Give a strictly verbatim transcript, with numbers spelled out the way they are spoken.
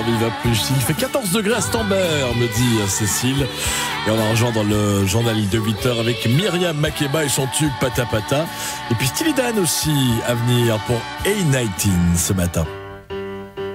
Il va plus, il fait quatorze degrés à Stambert, me dit Cécile. Et on va rejoindre le journal de huit heures avec Myriam Makeba et son tube Pata Pata. Et puis Steely Dan aussi à venir pour A dix-neuf ce matin.